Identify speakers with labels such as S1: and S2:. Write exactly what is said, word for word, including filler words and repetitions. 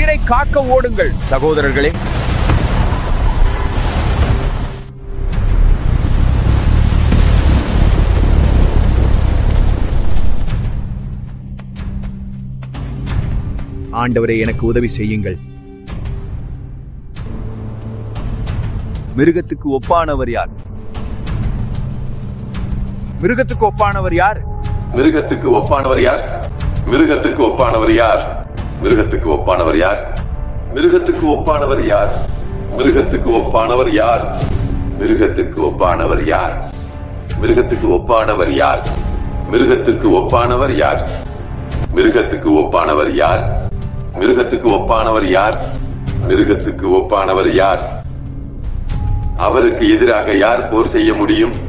S1: உயிரை காக்க ஓடுங்கள் சகோதரர்களே. ஆண்டவரே, எனக்கு உதவி செய்யுங்கள்.
S2: மிருகத்துக்கு ஒப்பானவர் யார்?
S1: மிருகத்துக்கு ஒப்பானவர் யார்?
S3: மிருகத்துக்கு ஒப்பானவர் யார்? மிருகத்துக்கு ஒப்பானவர் யார்? மிருகத்துக்கு ஒப்பானவர் யார்? மிருகத்துக்கு ஒப்பானவர் யார்? மிருகத்துக்கு ஒப்பானவர் யார்? மிருகத்துக்கு ஒப்பானவர் யார்? மிருகத்துக்கு ஒப்பானவர் யார்? மிருகத்துக்கு ஒப்பானவர் யார்? மிருகத்துக்கு ஒப்பானவர் யார்? மிருகத்துக்கு ஒப்பானவர் யார்? மிருகத்துக்கு ஒப்பானவர் யார்? அவருக்கு எதிராக யார் போர் செய்ய முடியும்?